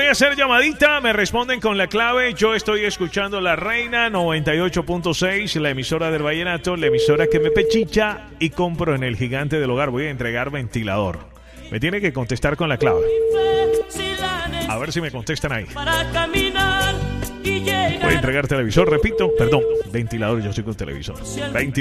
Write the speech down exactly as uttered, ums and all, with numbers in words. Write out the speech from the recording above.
voy a hacer llamadita, me responden con la clave. Yo estoy escuchando La Reina noventa y ocho punto seis, la emisora del vallenato, la emisora que me pechicha y compro en el Gigante del Hogar. Voy a entregar ventilador. Me tiene que contestar con la clave. A ver si me contestan ahí. Voy a entregar televisor, repito, perdón, ventilador, yo soy con televisor. ventilador.